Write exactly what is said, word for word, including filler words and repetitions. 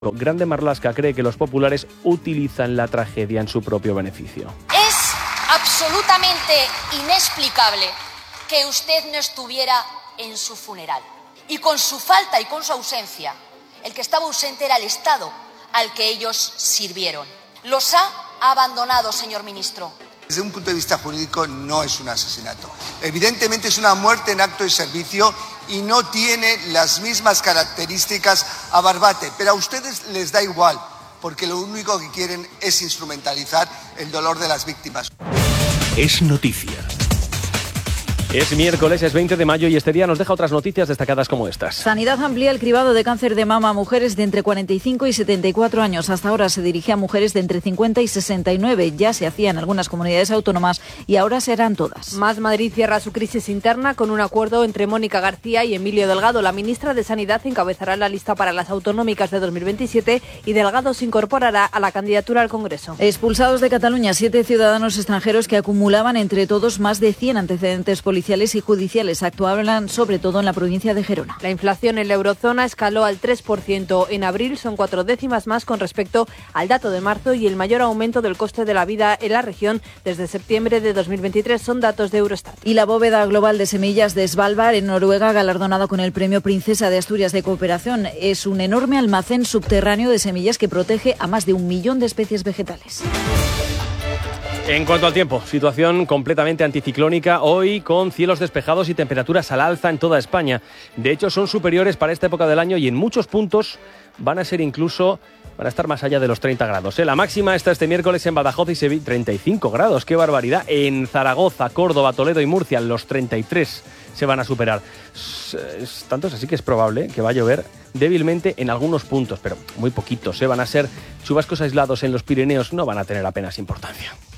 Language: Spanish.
Grande Marlaska cree que los populares utilizan la tragedia en su propio beneficio. Es absolutamente inexplicable que usted no estuviera en su funeral. Y con su falta y con su ausencia, el que estaba ausente era el Estado al que ellos sirvieron. Los ha abandonado, señor ministro. Desde un punto de vista jurídico no es un asesinato. Evidentemente es una muerte en acto de servicio y no tiene las mismas características a Barbate, pero a ustedes les da igual, porque lo único que quieren es instrumentalizar el dolor de las víctimas. Es noticia. Es miércoles, es veinte de mayo y este día nos deja otras noticias destacadas como estas. Sanidad amplía el cribado de cáncer de mama a mujeres de entre cuarenta y cinco y setenta y cuatro años. Hasta ahora se dirigía a mujeres de entre cincuenta y sesenta y nueve. Ya se hacía en algunas comunidades autónomas y ahora serán todas. Más Madrid cierra su crisis interna con un acuerdo entre Mónica García y Emilio Delgado. La ministra de Sanidad encabezará la lista para las autonómicas de dos mil veintisiete y Delgado se incorporará a la candidatura al Congreso. Expulsados de Cataluña, siete ciudadanos extranjeros que acumulaban entre todos más de cien antecedentes policiales y judiciales actuaban sobre todo en la provincia de Gerona. La inflación en la eurozona escaló al tres por ciento en abril, son cuatro décimas más con respecto al dato de marzo y el mayor aumento del coste de la vida en la región desde septiembre de dos mil veintitrés son datos de Eurostat. Y la bóveda global de semillas de Svalbard en Noruega, galardonado con el premio Princesa de Asturias de Cooperación, es un enorme almacén subterráneo de semillas que protege a más de un millón de especies vegetales. En cuanto al tiempo, situación completamente anticiclónica hoy con cielos despejados y temperaturas al alza en toda España. De hecho, son superiores para esta época del año y en muchos puntos van a ser incluso, van a estar más allá de los treinta grados. ¿eh? La máxima está este miércoles en Badajoz y Sevilla, treinta y cinco grados, qué barbaridad. En Zaragoza, Córdoba, Toledo y Murcia, los treinta y tres se van a superar. Es, tanto es así que es probable que va a llover débilmente en algunos puntos, pero muy poquitos. ¿eh? Van a ser chubascos aislados en los Pirineos, no van a tener apenas importancia.